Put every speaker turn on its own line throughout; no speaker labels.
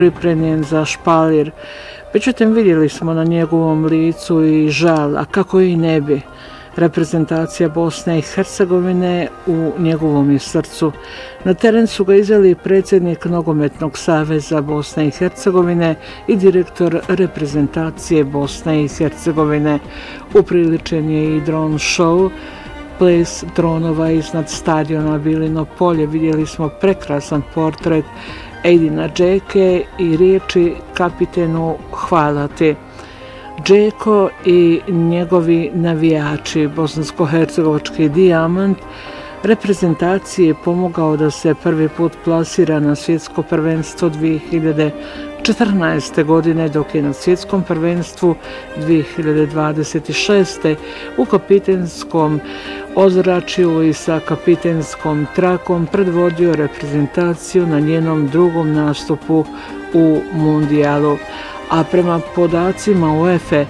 pripremljen za špalir. Međutim, vidjeli smo na njegovom licu i žal, a kako i ne bi. Reprezentacija Bosne i Hercegovine u njegovom je srcu. Na teren su ga izveli predsjednik Nogometnog saveza Bosne i Hercegovine i direktor reprezentacije Bosne i Hercegovine. Upriličen je i dron show, ples dronova iznad stadiona Bilino polje. Vidjeli smo prekrasan portret Edina Džeke i riječi kapitenu hvala ti. Džeko i njegovi navijači, bosansko-hercegovački dijamant, reprezentaciji je pomogao da se prvi put plasira na svjetsko prvenstvo 2014. godine, dok je na svjetskom prvenstvu 2026. u kapitenskom ozračju i sa kapitenskom trakom predvodio reprezentaciju na njenom drugom nastupu u mundijalu. A prema podacima UEFA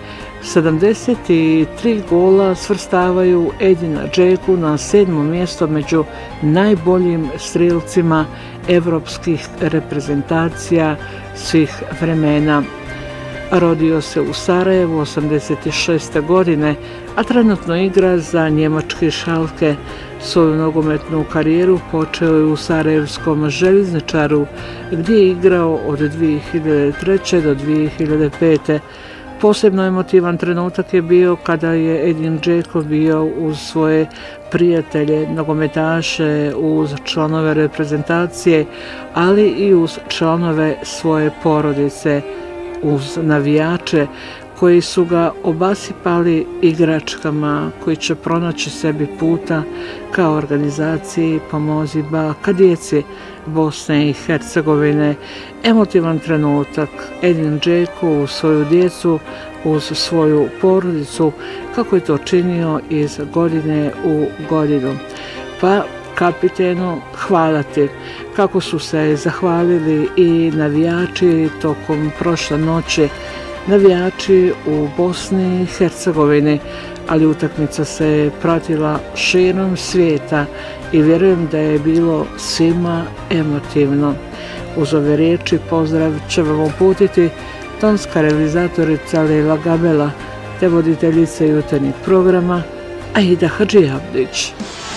73 gola svrstavaju Edina Džeku na 7. mjesto među najboljim strelcima evropskih reprezentacija svih vremena. Rodio se u Sarajevu 86. godine, a trenutno igra za njemački Schalke. Svoju nogometnu karijeru počeo je u Sarajevskom Željezničaru, gdje je igrao od 2003. do 2005. Posebno emotivan trenutak je bio kada je Edin Džeko bio uz svoje prijatelje, nogometaše, uz članove reprezentacije, ali i uz članove svoje porodice, uz navijače koji su ga obasipali igračkama koji će pronaći sebi puta kao organizaciji Pomozi baka djeci Bosne i Hercegovine. Emotivan trenutak. Edin Džeko uz svoju djecu, uz svoju porodicu, kako je to činio iz godine u godinu. Pa kapitenu hvala ti. Kako su se zahvalili i navijači tokom prošle noći, navijači u Bosni i Hercegovini, ali utakmica se pratila širom svijeta i vjerujem da je bilo svima emotivno. Uz ove riječi pozdrav će vam uputiti tonska realizatorica Lejla Gabela te voditeljica jutarnjeg programa Aida Hadžiabdić.